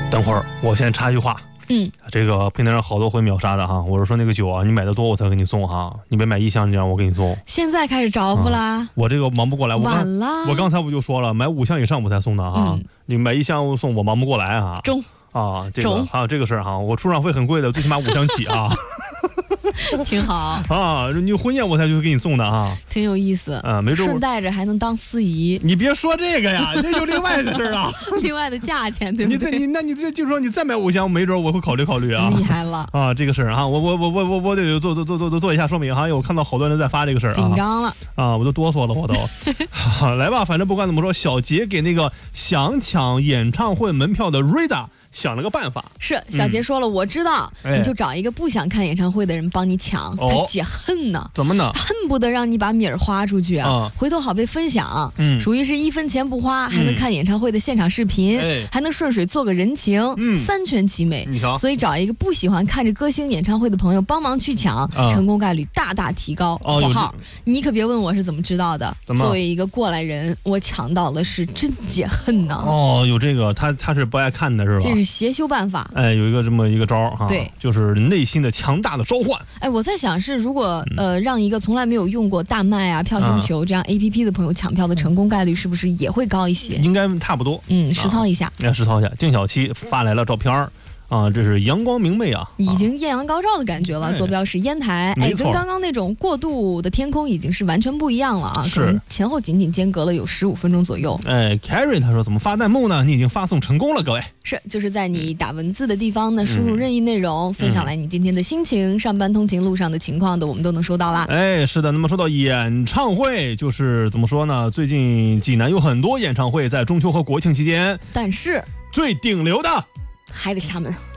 等会儿，我先插一句话。这个平台上好多回秒杀的哈，我是说那个酒啊，你买的多我才给你送哈，你别买1箱这样我给你送。 现在开始着不啦？ 我这个忙不过来， 晚了。 我刚才不就说了，买5箱以上我才送的哈，你买1箱送我忙不过来哈。 中啊，这个还有这个事儿哈，我出场费很贵的，最起码5箱起啊。 挺好啊，你婚宴我才就给你送的啊， 挺有意思啊， 没准顺带着还能当司仪。 你别说这个呀，这就另外的事儿了， 另外的价钱对不对？ 你就说你再买5箱，没准我会考虑啊。 厉害了啊，这个事儿啊，我得做一下说明哈，因为我看到好多人在发这个事儿， 紧张了啊，我都哆嗦了，我都。来吧，反正不管怎么说，小杰给那个想抢演唱会门票的 Rida。想了个办法， 是小杰说了，我知道，你就找一个不想看演唱会的人帮你抢，他解恨呢。 怎么呢？ 恨不得让你把米儿花出去啊，回头好被分享。属于是1分钱不花，还能看演唱会的现场视频，还能顺水做个人情，3全其美。所以找一个不喜欢看着歌星演唱会的朋友帮忙去抢，成功概率大大提高。括号，你可别问我是怎么知道的。作为一个过来人，我抢到了是真解恨呢。 哦，有这个，他是不爱看的是吧？ 是邪修办法， 有一个这么一个招哈， 对， 就是内心的强大的召唤。 我在想是如果让一个从来没有用过大麦啊、票星球这样 APP 的朋友抢票的成功概率是不是也会高一些？ 应该差不多。 实操一下。 实操一下。静小七发来了照片啊，这是阳光明媚啊， 已经艳阳高照的感觉了。坐标是烟台，跟刚刚那种过度的天空已经是完全不一样了啊，可能前后仅仅间隔了有15分钟左右。 Carrie 他说怎么发弹幕呢？你已经发送成功了，各位。 是，就是在你打文字的地方呢，输入任意内容，分享来你今天的心情、上班通勤路上的情况的，我们都能收到啦。 是的。那么说到演唱会，就是怎么说呢？最近济南有很多演唱会在中秋和国庆期间， 但是最顶流的还得是他们。